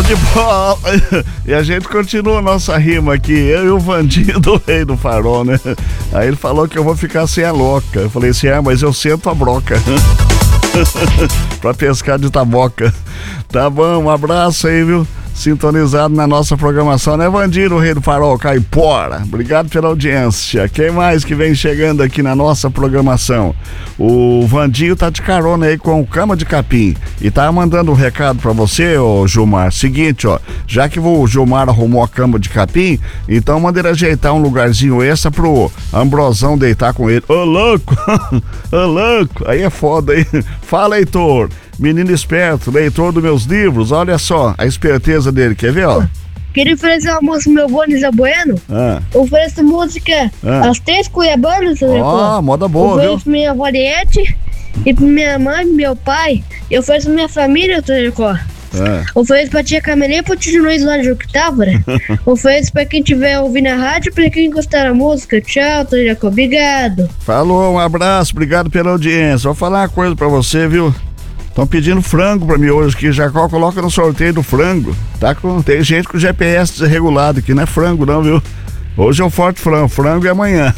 Show de bola! E a gente continua a nossa rima aqui, eu e o Vandinho do Rei do Farol, né? Aí ele falou que eu vou ficar sem a loca. Eu falei assim, mas eu sento a broca. Pra pescar de taboca. Tá bom, um abraço aí, viu? Sintonizado na nossa programação, né, Vandinho, Rei do Farol, Caipora? Obrigado pela audiência. Quem mais que vem chegando aqui na nossa programação? O Vandinho tá de carona aí com o Cama de Capim e tá mandando um recado pra você, ô Gilmar. Seguinte, ó, já que o Gilmar arrumou a Cama de Capim, então manda ele ajeitar um lugarzinho extra pro Ambrosão deitar com ele. Ô louco, ô louco, aí é foda, hein? Fala, Heitor. Menino esperto, leitor dos meus livros, olha só a esperteza dele, quer ver, ó? Queria oferecer uma música pro meu Boni Zabueno. Ofereço música aos 3 cuiabanos. Ó, moda boa, viu? Ofereço minha avó Liette e pra minha mãe, meu pai. Eu ofereço minha família, Tricó. Ofereço pra tia Camelinha e pro tio Luiz lá de Juquitávora. Ofereço pra quem estiver ouvindo a rádio, pra quem gostar da música. Tchau, Tricó, obrigado. Falou, um abraço, obrigado pela audiência. Vou falar uma coisa pra você, viu? Estão pedindo frango pra mim hoje aqui, Jacó, coloca no sorteio do frango. Tem gente com GPS desregulado aqui, não é frango não, viu? Hoje é o forte frango é amanhã.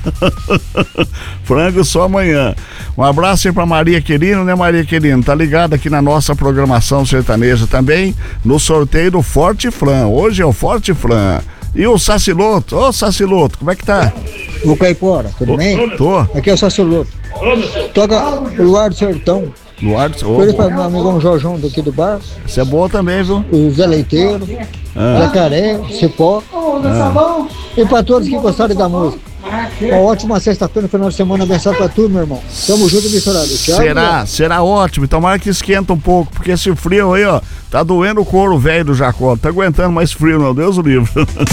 Frango só amanhã. Um abraço aí pra Maria Querino, né, Maria Querino? Tá ligada aqui na nossa programação sertaneja também, no sorteio do Forte Fran. Hoje é o Forte Fran. E o Saciloto? Ô, Saciloto, como é que tá? Ô, Caipora, tudo bem? Tô. Aqui é o Saciloto. Toca o Luar do Sertão. Luar do Sertão. Foi para meu amigão Jorjão daqui do bar. Isso é bom também, viu? O Zé Leiteiro, Jacaré, Cipó. E para todos que gostarem da música. Uma ótima sexta-feira, final de semana abençoado pra tu, meu irmão. Tamo junto, misturado. Será ótimo. Tomara que esquenta um pouco, porque esse frio aí, ó, tá doendo o couro velho do Jacó. Tá aguentando mais frio, não. Deus o livre.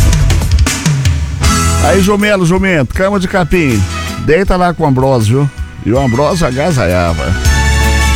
Aí, jumento, Cama de Capim. Deita lá com o Ambrosio, viu? E o Ambrosio agasalhava.